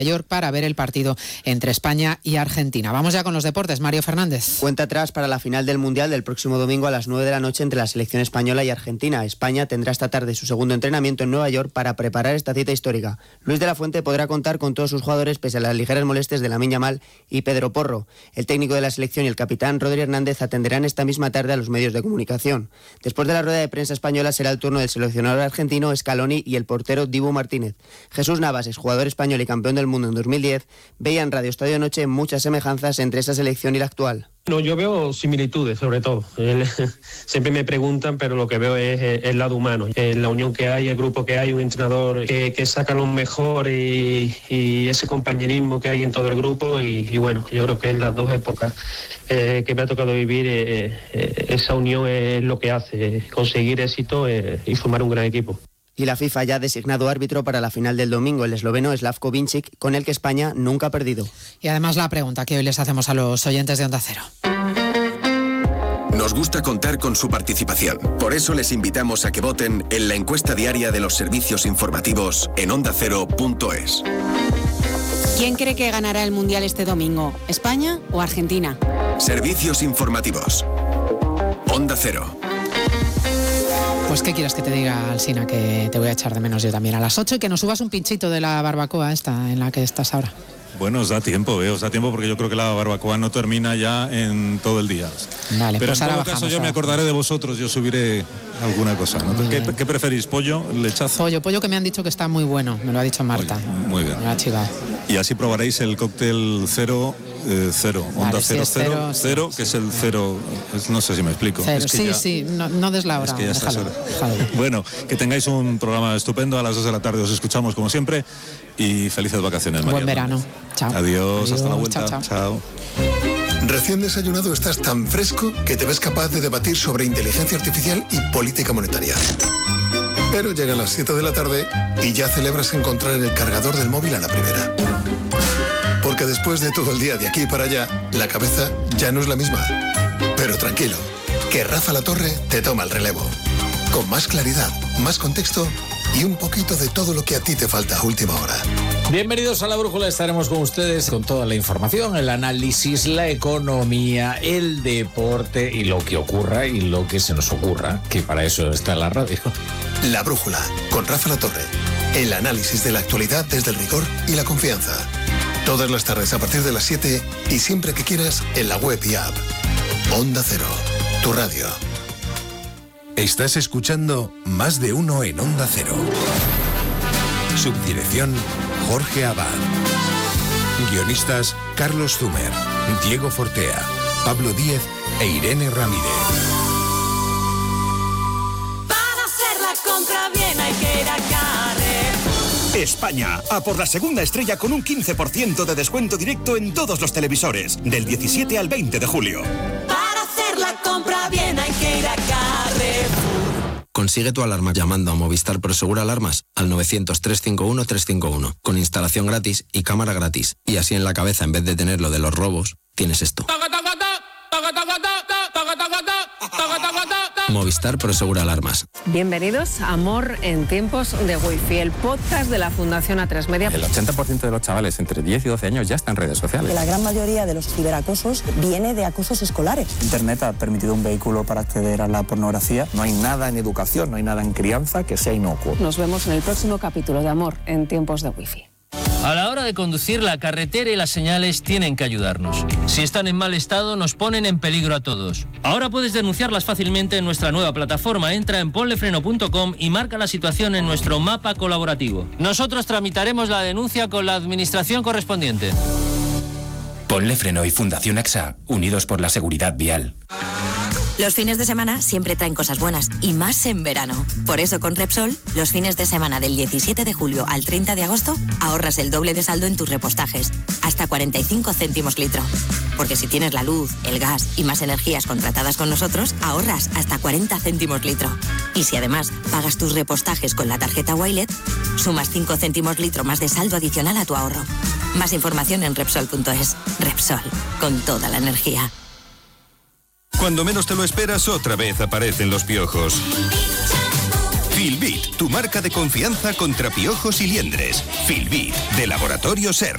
York para ver el partido entre España y Argentina. Vamos ya con los deportes. Mario Fernández. Cuenta atrás para la final del Mundial del próximo domingo a las 9 de la noche entre la selección española y Argentina. España tendrá esta tarde su segundo entrenamiento en Nueva York para preparar esta cita histórica. Luis de la Fuente podrá contar con todos sus jugadores pese a las ligeras molestias de Lamine Yamal y Pedro Porro. El técnico de la selección y el capitán Rodri Hernández atenderán esta misma tarde a los medios de comunicación. Después de la rueda de prensa española será el turno del seleccionador argentino Scaloni y el portero Dibu Martínez. Jesús Navas, exjugador español y campeón del mundo en 2010, veía en Radio Estadio Noche muchas semejanzas entre esa selección y la actual. No, yo veo similitudes, sobre todo. Siempre me preguntan, pero lo que veo es el lado humano, la unión que hay, el grupo que hay, un entrenador que saca lo mejor y ese compañerismo que hay en todo el grupo y bueno, yo creo que en las dos épocas que me ha tocado vivir, esa unión es lo que hace conseguir éxito y formar un gran equipo. Y la FIFA ya ha designado árbitro para la final del domingo, el esloveno Slavko Vincic, con el que España nunca ha perdido. Y además la pregunta que hoy les hacemos a los oyentes de Onda Cero. Nos gusta contar con su participación. Por eso les invitamos a que voten en la encuesta diaria de los servicios informativos en ondacero.es. ¿Quién cree que ganará el Mundial este domingo? ¿España o Argentina? Servicios informativos. Onda Cero. Pues ¿qué quieres que te diga, Alsina? Que te voy a echar de menos yo también a las 8 y que nos subas un pinchito de la barbacoa esta en la que estás ahora. Bueno, os da tiempo porque yo creo que la barbacoa no termina ya en todo el día. Vale, pero pues en ahora todo caso yo me acordaré de vosotros, yo subiré alguna cosa, ¿no? ¿Qué preferís, pollo, lechazo? Pollo que me han dicho que está muy bueno, me lo ha dicho Marta. Pollo, muy bien. Me lo ha chivado. Y así probaréis el cóctel cero, Onda vale, 0, si 0, que es el cero, no sé si me explico. Cero, es que sí, no des la hora, es que déjalo. Bueno, que tengáis un programa estupendo, a las 2 de la tarde os escuchamos como siempre y felices vacaciones, María. Buen verano. Chao. Adiós, hasta la vuelta. Chao. Recién desayunado estás tan fresco que te ves capaz de debatir sobre inteligencia artificial y política monetaria. Pero llegan las 7 de la tarde y ya celebras encontrar el cargador del móvil a la primera. Porque después de todo el día de aquí para allá, la cabeza ya no es la misma. Pero tranquilo, que Rafa La Torre te toma el relevo. Con más claridad, más contexto y un poquito de todo lo que a ti te falta a última hora. Bienvenidos a La Brújula, estaremos con ustedes con toda la información, el análisis, la economía, el deporte y lo que ocurra y lo que se nos ocurra, que para eso está la radio. La Brújula, con Rafa La Torre. El análisis de la actualidad desde el rigor y la confianza. Todas las tardes a partir de las 7 y siempre que quieras en la web y app. Onda Cero, tu radio. Estás escuchando Más de Uno en Onda Cero. Subdirección Jorge Abad. Guionistas Carlos Zumer, Diego Fortea, Pablo Díez e Irene Ramírez. Para hacer la compra bien hay que ir a Carrefour. España, a por la segunda estrella con un 15% de descuento directo en todos los televisores, del 17 al 20 de julio. Para hacer la compra bien hay que ir a Carrefour. Consigue tu alarma llamando a Movistar Prosegur Alarmas al 900-351-351, con instalación gratis y cámara gratis. Y así en la cabeza, en vez de tener lo de los robos, tienes esto. Movistar Prosegur Alarmas. Bienvenidos a Amor en tiempos de Wi-Fi, el podcast de la Fundación A3 Media. El 80% de los chavales entre 10 y 12 años ya están en redes sociales. La gran mayoría de los ciberacosos viene de acosos escolares. Internet ha permitido un vehículo para acceder a la pornografía. No hay nada en educación, no hay nada en crianza que sea inocuo. Nos vemos en el próximo capítulo de Amor en tiempos de Wi-Fi. A la hora de conducir, la carretera y las señales tienen que ayudarnos. Si están en mal estado, nos ponen en peligro a todos. Ahora puedes denunciarlas fácilmente en nuestra nueva plataforma. Entra en ponlefreno.com y marca la situación en nuestro mapa colaborativo. Nosotros tramitaremos la denuncia con la administración correspondiente. Ponle Freno y Fundación AXA, unidos por la seguridad vial. Los fines de semana siempre traen cosas buenas, y más en verano. Por eso con Repsol, los fines de semana del 17 de julio al 30 de agosto, ahorras el doble de saldo en tus repostajes, hasta 45 céntimos litro. Porque si tienes la luz, el gas y más energías contratadas con nosotros, ahorras hasta 40 céntimos litro. Y si además pagas tus repostajes con la tarjeta Wilet, sumas 5 céntimos litro más de saldo adicional a tu ahorro. Más información en Repsol.es. Repsol, con toda la energía. Cuando menos te lo esperas, otra vez aparecen los piojos. Filbit, tu marca de confianza contra piojos y liendres. Filbit, de Laboratorio SER.